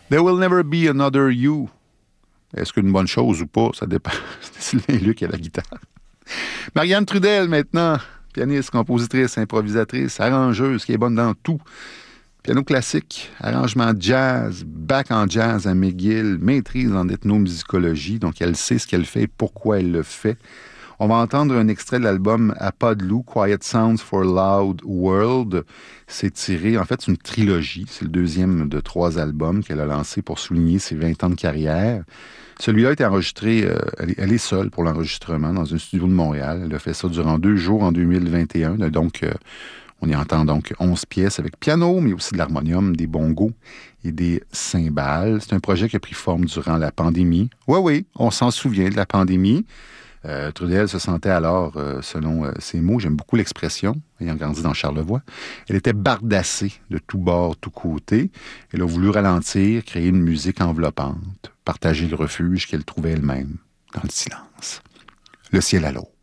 There will never be another you. Est-ce qu'une bonne chose ou pas? Ça dépend. C'est Sylvain Luc à la guitare. Marianne Trudel, maintenant. Pianiste, compositrice, improvisatrice, arrangeuse, qui est bonne dans tout. Piano classique, arrangement jazz, bac en jazz à McGill, maîtrise en ethnomusicologie. Donc, elle sait ce qu'elle fait et pourquoi elle le fait. On va entendre un extrait de l'album À pas de loup, Quiet Sounds for Loud World. C'est tiré, en fait, c'est une trilogie. C'est le deuxième de 3 albums qu'elle a lancé pour souligner ses 20 ans de carrière. Celui-là a été enregistré, elle est seule pour l'enregistrement dans un studio de Montréal. Elle a fait ça durant 2 jours en 2021. Donc, on y entend donc 11 pièces avec piano, mais aussi de l'harmonium, des bongos et des cymbales. C'est un projet qui a pris forme durant la pandémie. Oui, on s'en souvient de la pandémie. Trudel se sentait alors, selon ses mots, j'aime beaucoup l'expression, ayant grandi dans Charlevoix, elle était bardassée de tous bords, tous côtés. Elle a voulu ralentir, créer une musique enveloppante, partager le refuge qu'elle trouvait elle-même dans le silence. Le ciel à l'eau.